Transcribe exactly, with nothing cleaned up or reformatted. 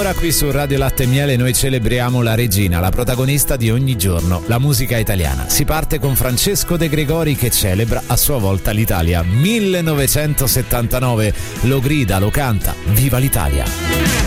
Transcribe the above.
ora qui su Radio Latte e Miele noi celebriamo la regina, la protagonista di ogni giorno, la musica italiana. Si parte con Francesco De Gregori che celebra a sua volta l'Italia. millenovecentosettantanove, lo grida, lo canta, viva l'Italia!